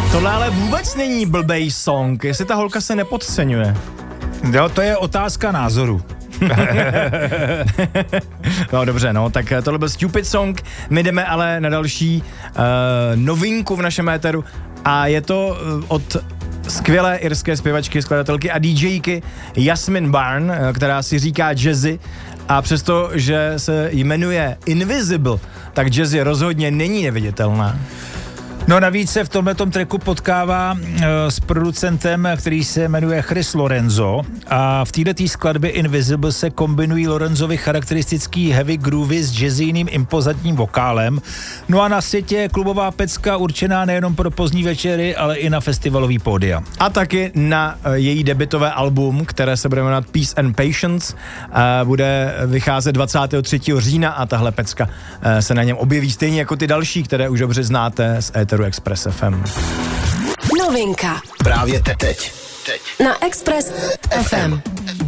Tohle ale vůbec není blbej song, jestli ta holka se nepodceňuje. Jo, to je otázka názoru. No dobře, no, tak tohle byl Stupid Song, my jdeme ale na další novinku v našem éteru a je to od skvělé irské zpěvačky, skladatelky a DJky Jasmine Barn, která si říká Jazzy a přesto, že se jmenuje Invisible, tak Jazzy rozhodně není neviditelná. No navíc se v tomhletom tracku potkává s producentem, který se jmenuje Chris Lorenzo a v této skladbě Invisible se kombinují Lorenzovi charakteristický heavy groovy s jazzyným impozantním vokálem. No a na světě je klubová pecka určená nejenom pro pozdní večery, ale i na festivalový pódia. A taky na její debutové album, které se bude jmenovat Peace and Patience, bude vycházet 23. října a tahle pecka se na něm objeví stejně jako ty další, které už dobře znáte z éteru Express FM. Novinka. Právě teď. Na Express FM.